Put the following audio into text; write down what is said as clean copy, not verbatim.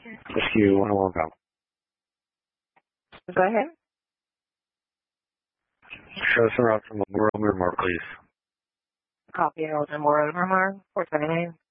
Rescue 101 Go. Go ahead. Show us around from Memorial Miramar, please. Copy, Memorial Miramar, 479.